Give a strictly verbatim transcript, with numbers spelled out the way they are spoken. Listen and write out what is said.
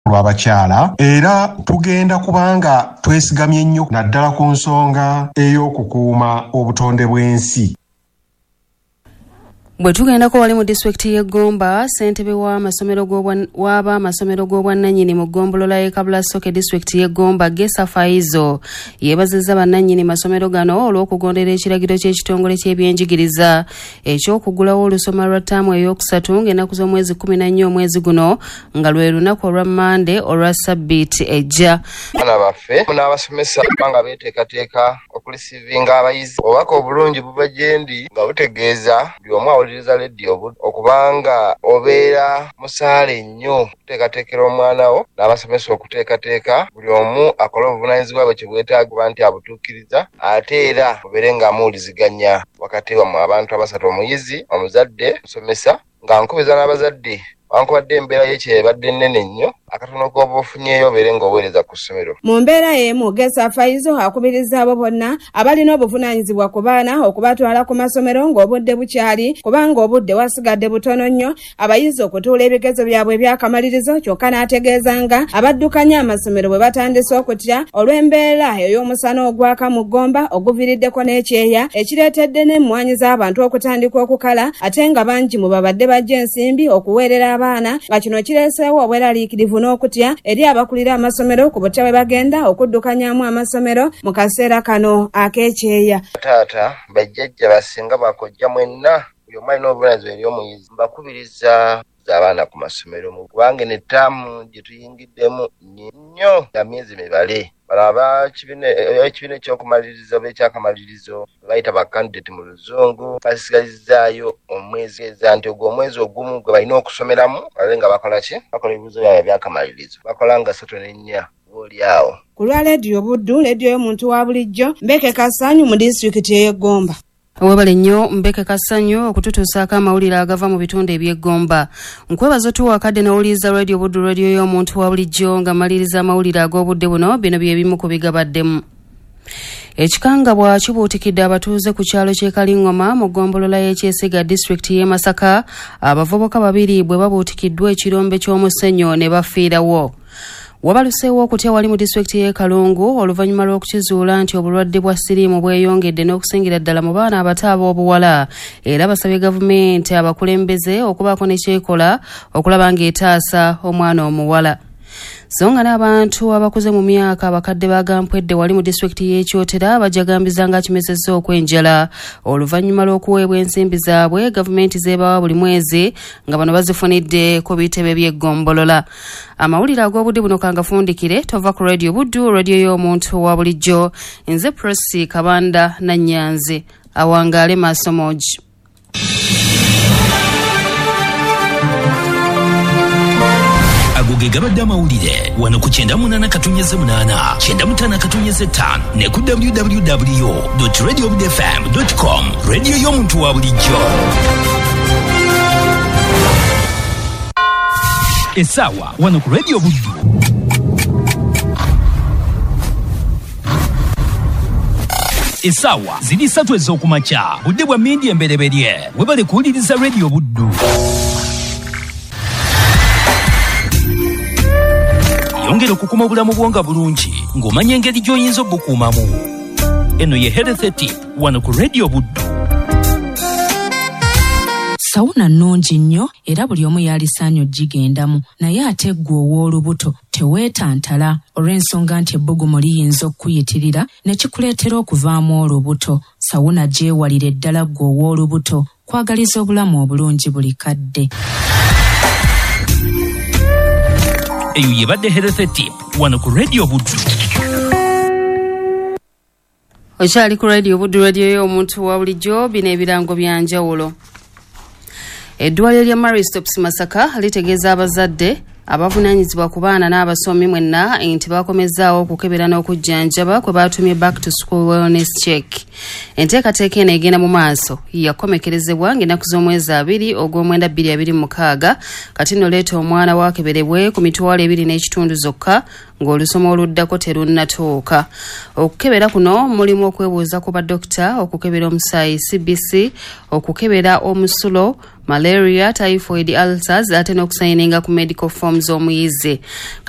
lw'abakyala era tugenda kubanga twesigamye nnyo naddala ku nsonga ey'okukuuma obutonde bw'ensi. Bwe tugendako wali mu disitulikiti y'e Gomba, ssentebe w'amasomero w'aba amasomero g'obwannannyini mu ggombolola y'e Kabulasoke disitulikiti y'e Gomba Gesa Faizo yeebazizza bannannyini masomero gano olw'okugondera ekiragiro ky'ekitongole ky'ebyenjigiriza eky'okugulawo olusoma lwa ttaamu ey'okusatu ng'ennaku z'omwezi kkumi na nnya omwezi guno nga lwe lunaku olwa Mande olwa Sabbiiti ejja. Abaana baffe n'abasomesa nga beeteekateeka okulisiivinga abayizi obubaka obulungi buva gye ndi nga butegeeza buli omu awuliriza leediyo okubanga obeera musaale nnyo okuteekateekera omwana wo n'abasomesa okuteekateeka buli omu akole obuvunaanyizibwa bwe kyebwetaaga nti abutuukiriza ate era obeere ng'amuwuliziganya wakati wammwe abantu abasatu omuyizi omuzadde musomesa nga nkubiriza n'abazadde wankubadde embeera y'ekyo ebadde nnene nnyo akatono k'oba ofunyeeyo obeere ng'oweereza ku ssomero. Mu mbeera y'emu Gesa Faizo akubiriza abo bonna abalina obuvunaanyizibwa ku baana okubatwala ku masomero ng'obudde bukyali kubanga obudde wasigadde butono nnyo abayizi okutuula ebigezo byabwe eby'akamalirizo kyokka n'ategeeza nga abaddukanya amasomero bwe batandise okutya olw'embeera ey'omusana ogwaka mu Gomba oguviiriddeko n'ekyeya ekireetedde n'emmwanyi z'abantu okutandika okukala ate nga bangi mu babadde bajja ensimbi okuweerera abaana nga kino kireeseewo obweraliikirivu n'okutya eri abakulira amasomero ku butya bwe bagenda okuddukanyamu amasomero mu kaseera kano ak'ekyeya. Taata bajjajja basinga bakojja mwenna buli omu alina obuvunaanyizibwa eri omuyizi mbakubiriza abaana ku masomero mu kubanga ne ttaamu gye tuyingiddemu nnyo ya myezi mibale balaba ekibiina ekyokumaliriza oba ekyakamalirizo bayita bakandidate mu luzungu basigalizaayo omwezi eza nti ogwo omwezi ogumu gwe balina okusomeramu bale nga bakola ki bakola ebibuuzo byabwe ebyakamalirizo bakola nga ssatu n'ennya oli awo. Ku lwa leediyo Buddu, leediyo y'omuntu wa bulijjo, Mbeke Kasanyu mu disitulikiti y'e Gomba. Webale nnyo Mbeke Kasanyu okututuusaako amawulire agava mu bitundu eby'e Gomba. Nkwebaza tuwakadde n'owuliriza leediyo Buddu, leediyo y'omuntu wa bulijjo nga maliriza amawulire ag'obudde buno bino bye bimu ku bigabaddemu. Ekikangabwa kibuutikidde abatuuze ku kyalo ky'e Kalingoma mu ggombolola y'ekyesiga disitulikiti y'e Masaka abavubuka babiri bwe babuutikiddwa ekirombe ky'omusenyu ne bafiirawo. Wabaluseewo okutya wali mu disitulikiti y'e Kalungu oluvannyuma lw'okukizuula nti obulwadde bwa siriimu bweyongedde n'okusingira ddala mu baana abato ab'obuwala era basabye gavumenti abakulembeze okubaako ne kyekola okulaba ng'etaasa omwana omuwala. So nga n'abantu abakuze mu myaka abakadde bagampwedde wali mu disitulikiti y'Ekyotera bajagambiza nga kimezezza okwenjala oluvannyuma lw'okuweebwa ensimbi zaabwe gavumenti zeebawa buli mwezi nga bano bazifunidde ku bitebe by'eggombolola. Amawulire ag'obudde buno kangafundikire tova ku leediyo Buddu, leediyo y'omuntu wa bulijjo. Nze Presi Kabanda Nannyanzi awangaale Maasomogi. Agoge gabadde amawulire wano ku kyenda munana katonnyeze munana kyenda mutaano katonnyeze ttaano ne ku w w w dot radio buddu f m dot com rediyo y'omuntu wa bulijjo. Essaawa wano ku leediyo Buddu. Essaawa ziri ssatu ez'okumakya budde bwa mmindi embereberye webale kuwuliriza leediyo Buddu. Yongera okukuuma obulamu bwo nga bulungi ng'omanya engeri gy'oyinza obukuumamu. Eno ye Health Tip wano ku leediyo Buddu. Sawuna nnungi nnyo era buli omu yalisaanye ogigendamu naye ate ggwe ow'olubuto teweetantala olw'ensonga nti ebbugumu liyinza okuyitirira ne kikuleetera okuvaamu olubuto. Sawuna gyewalire ddala ggwe ow'olubuto kwagaliza obulamu obulungi buli kadde. Eyo yebadde Health Tip wano ku leediyo Buddu. Okyali ku leediyo Buddu, leediyo y'omuntu wa bulijjo, bino ebirango bya njawulo. Eddwaliro lya Mary Stopes Masaka litegeeza abazadde abavunaanyizibwa ku baana n'abasomi mwenna nti bakomezaawo okukebera n'okujjanjaba kwe baatumye back to school wellness check. Enteekateeka eno egenda mu maaso yakomekerezebwa ng'ennaku z'omwezi abiri ogw'omwenda bbiri abiri mu mukaaga kati nno leeta omwana waakeberebwe ku mitwalo ebiri n'ekitundu zokka ng'olusoma oluddako terunnatuuka. Okukebera kuno mulimu okwebuuza ku badokita, okukebera omusaayi C B C, okukebera omusulo, malaria, typhoid, ulcers ate n'okusayininga ku medical forms omuyizi.